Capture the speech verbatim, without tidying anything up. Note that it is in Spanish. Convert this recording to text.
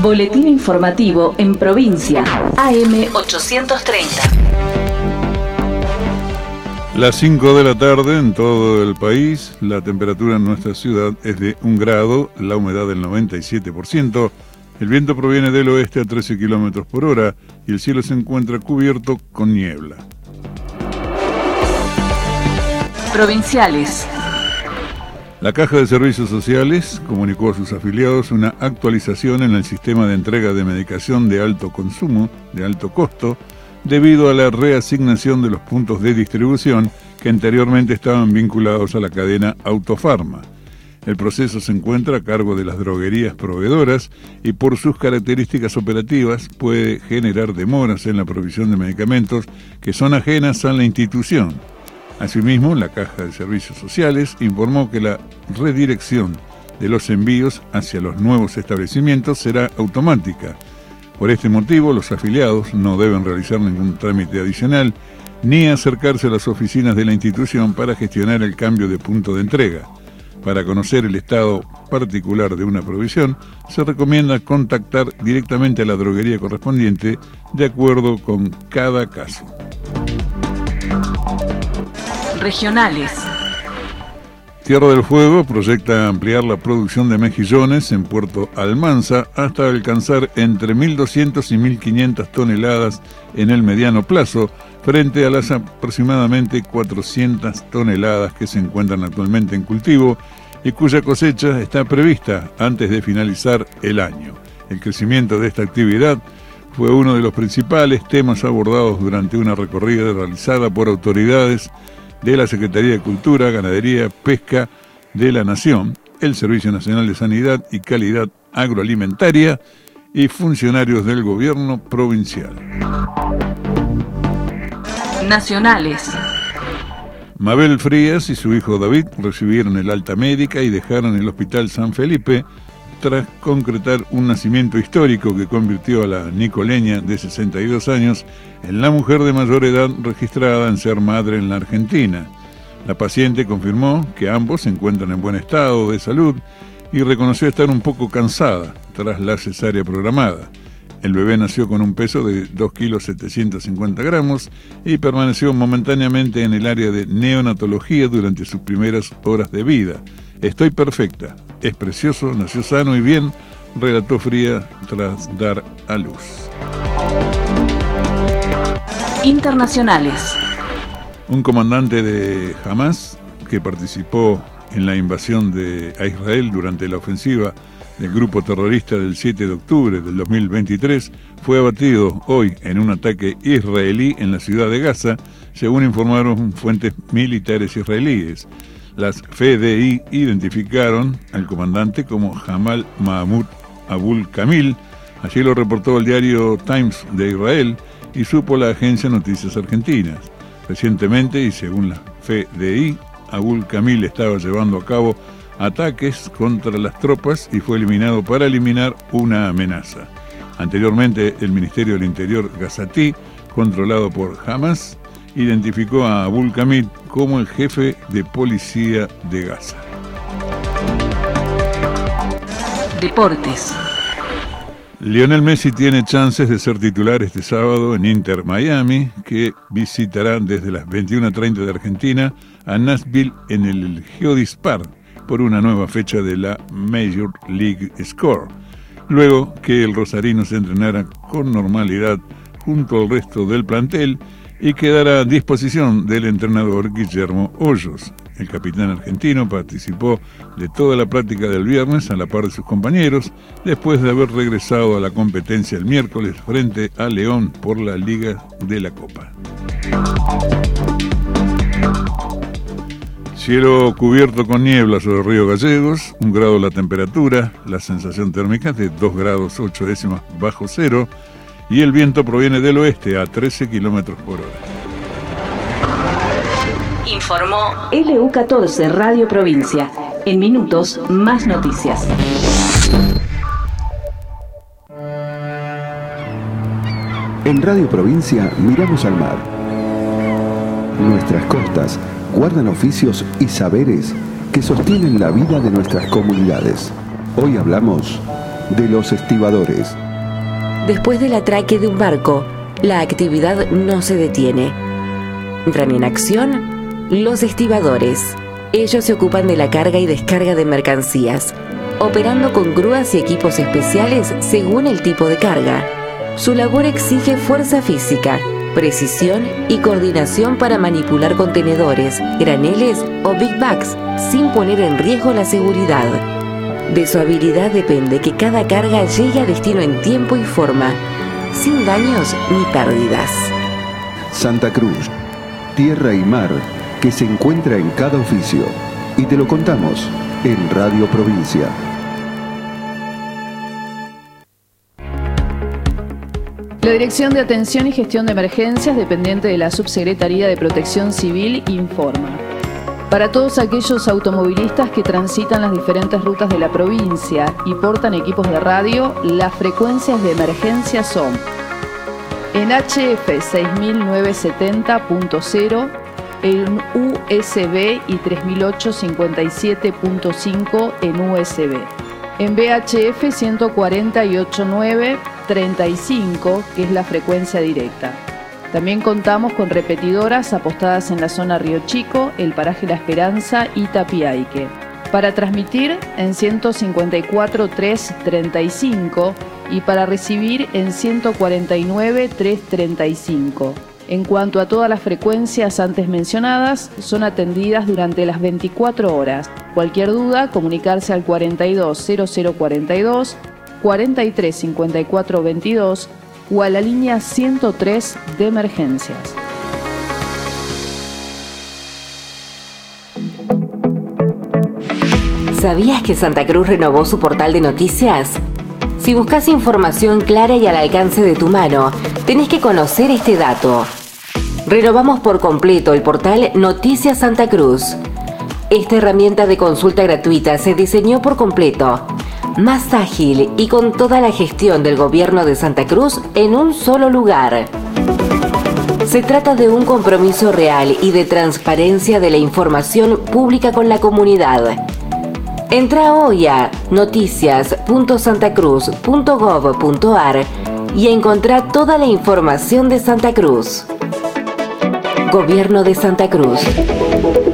Boletín informativo en provincia. A M ochocientos treinta. Las cinco de la tarde en todo el país. La temperatura en nuestra ciudad es de un grado, la humedad del noventa y siete por ciento. El viento proviene del oeste a trece kilómetros por hora y el cielo se encuentra cubierto con niebla. Provinciales. La Caja de Servicios Sociales comunicó a sus afiliados una actualización en el sistema de entrega de medicación de alto consumo, de alto costo, debido a la reasignación de los puntos de distribución que anteriormente estaban vinculados a la cadena Autofarma. El proceso se encuentra a cargo de las droguerías proveedoras y por sus características operativas puede generar demoras en la provisión de medicamentos que son ajenas a la institución. Asimismo, la Caja de Servicios Sociales informó que la redirección de los envíos hacia los nuevos establecimientos será automática. Por este motivo, los afiliados no deben realizar ningún trámite adicional ni acercarse a las oficinas de la institución para gestionar el cambio de punto de entrega. Para conocer el estado particular de una provisión, se recomienda contactar directamente a la droguería correspondiente de acuerdo con cada caso. Regionales. Tierra del Fuego proyecta ampliar la producción de mejillones en Puerto Almanza hasta alcanzar entre mil doscientas y mil quinientas toneladas en el mediano plazo, frente a las aproximadamente cuatrocientas toneladas que se encuentran actualmente en cultivo y cuya cosecha está prevista antes de finalizar el año. El crecimiento de esta actividad fue uno de los principales temas abordados durante una recorrida realizada por autoridades de la Secretaría de Cultura, Ganadería, Pesca de la Nación, el Servicio Nacional de Sanidad y Calidad Agroalimentaria y funcionarios del gobierno provincial. Nacionales. Mabel Frías y su hijo David recibieron el alta médica y dejaron el Hospital San Felipe tras concretar un nacimiento histórico que convirtió a la nicoleña de sesenta y dos años en la mujer de mayor edad registrada en ser madre en la Argentina. La paciente confirmó que ambos se encuentran en buen estado de salud y reconoció estar un poco cansada tras la cesárea programada. El bebé nació con un peso de dos kilos setecientos cincuenta gramos y permaneció momentáneamente en el área de neonatología durante sus primeras horas de vida. Estoy perfecta, es precioso, nació sano y bien, relató Fría tras dar a luz. Internacionales. Un comandante de Hamas que participó en la invasión de a Israel durante la ofensiva del grupo terrorista del siete de octubre del dos mil veintitrés fue abatido hoy en un ataque israelí en la ciudad de Gaza, según informaron fuentes militares israelíes. Las F D I identificaron al comandante como Jamal Mahmoud Abul Kamil, así lo reportó el diario Times de Israel y supo la agencia Noticias Argentinas. Recientemente, y según la F D I, Abul Kamil estaba llevando a cabo ataques contra las tropas y fue eliminado para eliminar una amenaza. Anteriormente, el Ministerio del Interior gazatí, controlado por Hamas, identificó a Abul Kamil como el jefe de policía de Gaza. Deportes. Lionel Messi tiene chances de ser titular este sábado en Inter Miami, que visitará desde las veintiuna treinta de Argentina a Nashville en el Geodis Park por una nueva fecha de la Major League Soccer, luego que el rosarino se entrenara con normalidad junto al resto del plantel y quedará a disposición del entrenador Guillermo Hoyos. El capitán argentino participó de toda la práctica del viernes a la par de sus compañeros, después de haber regresado a la competencia el miércoles frente a León por la Liga de la Copa. Cielo cubierto con niebla sobre Río Gallegos, un grado la temperatura, la sensación térmica de dos grados ocho décimas bajo cero, y el viento proviene del oeste a trece kilómetros por hora. Informó L U catorce Radio Provincia. En minutos, más noticias. En Radio Provincia miramos al mar. Nuestras costas guardan oficios y saberes que sostienen la vida de nuestras comunidades. Hoy hablamos de los estibadores. Después del atraque de un barco, la actividad no se detiene. Entran en acción los estibadores. Ellos se ocupan de la carga y descarga de mercancías, operando con grúas y equipos especiales según el tipo de carga. Su labor exige fuerza física, precisión y coordinación para manipular contenedores, graneles o big bags sin poner en riesgo la seguridad. De su habilidad depende que cada carga llegue a destino en tiempo y forma, sin daños ni pérdidas. Santa Cruz, tierra y mar que se encuentra en cada oficio. Y te lo contamos en Radio Provincia. La Dirección de Atención y Gestión de Emergencias, dependiente de la Subsecretaría de Protección Civil, informa. Para todos aquellos automovilistas que transitan las diferentes rutas de la provincia y portan equipos de radio, las frecuencias de emergencia son en H F seis mil novecientos setenta punto cero, en U S B y tres mil ochocientos cincuenta y siete punto cinco en U S B. En V H F ciento cuarenta y ocho punto nueve punto treinta y cinco, que es la frecuencia directa. También contamos con repetidoras apostadas en la zona Río Chico, el paraje La Esperanza y Tapiaique. Para transmitir en ciento cincuenta y cuatro punto tres punto treinta y cinco y para recibir en ciento cuarenta y nueve punto tres punto treinta y cinco. En cuanto a todas las frecuencias antes mencionadas, son atendidas durante las veinticuatro horas. Cualquier duda, comunicarse al cuarenta y dos cero cero cuarenta y dos, cuarenta y tres cincuenta y cuatro veintidós o a la línea ciento tres de emergencias. ¿Sabías que Santa Cruz renovó su portal de noticias? Si buscas información clara y al alcance de tu mano, tenés que conocer este dato. Renovamos por completo el portal Noticias Santa Cruz. Esta herramienta de consulta gratuita se diseñó por completo, más ágil y con toda la gestión del gobierno de Santa Cruz en un solo lugar. Se trata de un compromiso real y de transparencia de la información pública con la comunidad. Entra hoy a noticias punto santacruz punto gov punto ar y encontrá toda la información de Santa Cruz. Gobierno de Santa Cruz.